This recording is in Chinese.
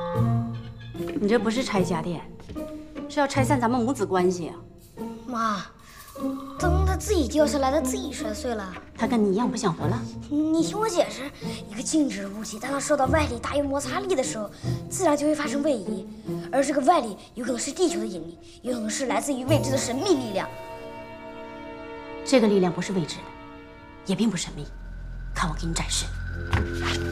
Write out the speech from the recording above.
你这不是拆家电，是要拆散咱们母子关系啊！ 妈，灯它自己掉下来，它自己摔碎了。 他跟你一样不想活了？ 你听我解释，一个静止的物体，当它受到外力大于摩擦力的时候，自然就会发生位移，而这个外力有可能是地球的引力，也有可能是来自于未知的神秘力量。 这个力量不是未知的，也并不神秘，看我给你展示。